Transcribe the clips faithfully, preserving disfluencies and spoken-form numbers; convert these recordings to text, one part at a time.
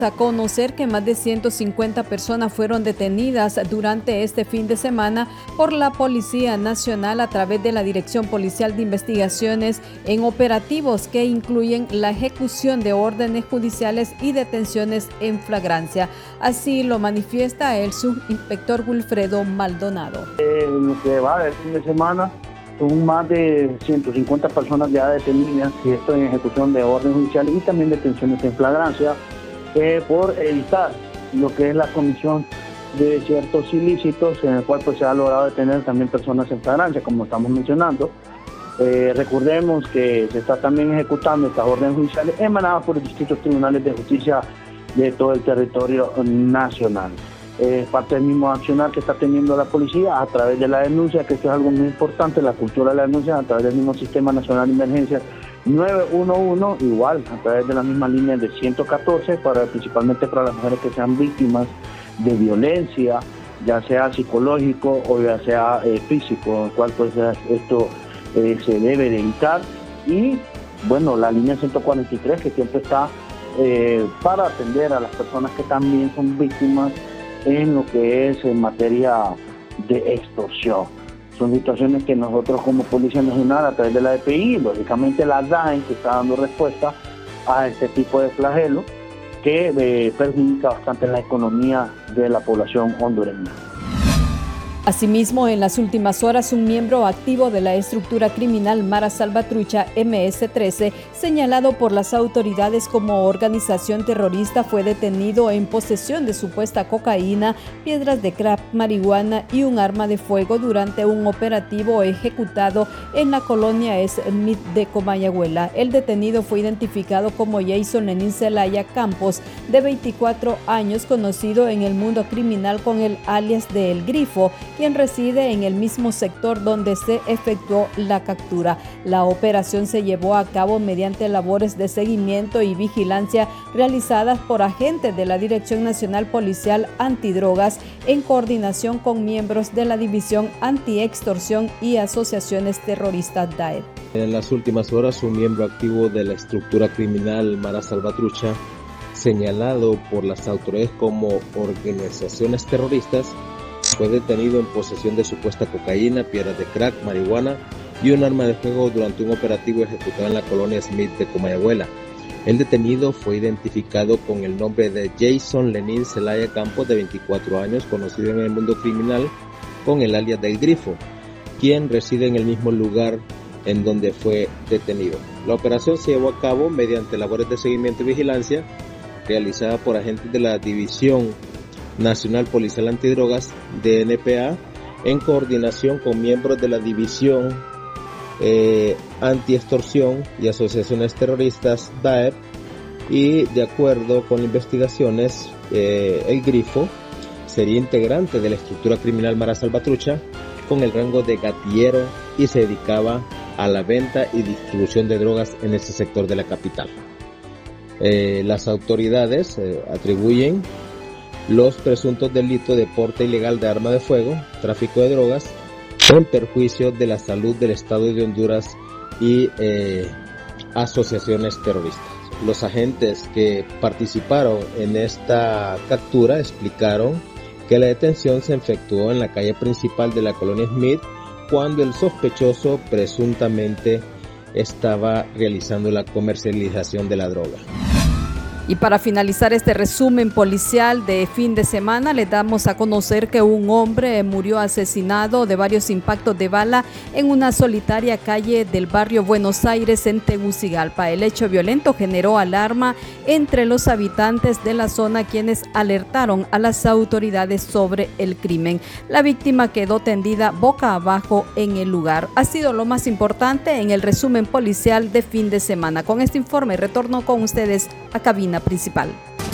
A conocer que más de ciento cincuenta personas fueron detenidas durante este fin de semana por la Policía Nacional a través de la Dirección Policial de Investigaciones en operativos que incluyen la ejecución de órdenes judiciales y detenciones en flagrancia. Así lo manifiesta el subinspector Wilfredo Maldonado. En lo que va del fin de semana son más de ciento cincuenta personas ya detenidas, y esto en ejecución de órdenes judiciales y también detenciones en flagrancia. Eh, por evitar lo que es la comisión de ciertos ilícitos, en el cual pues, se ha logrado detener también personas en flagrancia, como estamos mencionando. Eh, recordemos que se está también ejecutando estas órdenes judiciales emanadas por los distintos tribunales de justicia de todo el territorio nacional. Es eh, parte del mismo accionar que está teniendo la policía a través de la denuncia, que esto es algo muy importante, la cultura de la denuncia a través del mismo Sistema Nacional de Emergencias nueve uno uno, igual a través de la misma línea de ciento catorce, para, principalmente para las mujeres que sean víctimas de violencia, ya sea psicológico o ya sea eh, físico, el cual pues esto eh, se debe de evitar. Y bueno, la línea ciento cuarenta y tres, que siempre está eh, para atender a las personas que también son víctimas en lo que es en materia de extorsión. Son situaciones que nosotros como Policía Nacional, a través de la D P I, lógicamente la D A E N, que está dando respuesta a este tipo de flagelo que eh, perjudica bastante la economía de la población hondureña. Asimismo, en las últimas horas, un miembro activo de la estructura criminal Mara Salvatrucha eme ese trece, señalado por las autoridades como organización terrorista, fue detenido en posesión de supuesta cocaína, piedras de crack, marihuana y un arma de fuego durante un operativo ejecutado en la colonia Smith de Comayagüela. El detenido fue identificado como Jason Lenín Zelaya Campos, de veinticuatro años, conocido en el mundo criminal con el alias de El Grifo, quien reside en el mismo sector donde se efectuó la captura. La operación se llevó a cabo mediante labores de seguimiento y vigilancia realizadas por agentes de la Dirección Nacional Policial Antidrogas en coordinación con miembros de la División Antiextorsión y Asociaciones Terroristas D A E T. En las últimas horas, un miembro activo de la estructura criminal Mara Salvatrucha, señalado por las autoridades como organizaciones terroristas, fue detenido en posesión de supuesta cocaína, piedras de crack, marihuana y un arma de fuego durante un operativo ejecutado en la colonia Smith de Comayagüela. El detenido fue identificado con el nombre de Jason Lenín Zelaya Campos, de veinticuatro años, conocido en el mundo criminal con el alias del Grifo, quien reside en el mismo lugar en donde fue detenido. La operación se llevó a cabo mediante labores de seguimiento y vigilancia realizada por agentes de la División Nacional Policial Antidrogas, D N P A, en coordinación con miembros de la División eh, Antiextorsión y Asociaciones Terroristas D A E T, y de acuerdo con investigaciones, eh, El Grifo sería integrante de la estructura criminal Mara Salvatrucha con el rango de gatillero y se dedicaba a la venta y distribución de drogas en ese sector de la capital. Eh, las autoridades eh, atribuyen los presuntos delitos de porte ilegal de arma de fuego, tráfico de drogas, en perjuicio de la salud del Estado de Honduras y eh, asociaciones terroristas. Los agentes que participaron en esta captura explicaron que la detención se efectuó en la calle principal de la colonia Smith, cuando el sospechoso presuntamente estaba realizando la comercialización de la droga. Y para finalizar este resumen policial de fin de semana, le damos a conocer que un hombre murió asesinado de varios impactos de bala en una solitaria calle del barrio Buenos Aires en Tegucigalpa. El hecho violento generó alarma entre los habitantes de la zona, quienes alertaron a las autoridades sobre el crimen. La víctima quedó tendida boca abajo en el lugar. Ha sido lo más importante en el resumen policial de fin de semana. Con este informe retorno con ustedes a cabina principal.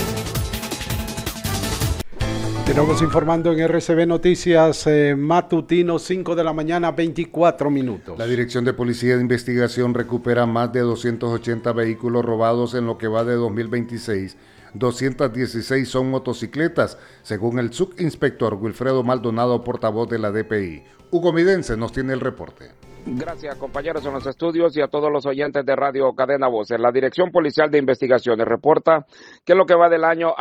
Continuamos informando en R C B Noticias eh, Matutino, cinco de la mañana, veinticuatro minutos. La Dirección de Policía de Investigación recupera más de doscientos ochenta vehículos robados en lo que va de dos mil veintiséis. doscientas dieciséis son motocicletas, según el subinspector Wilfredo Maldonado, portavoz de la D P I. Hugo Midense nos tiene el reporte. Gracias, compañeros en los estudios y a todos los oyentes de Radio Cadena Voces. La Dirección Policial de Investigaciones reporta que en lo que va del año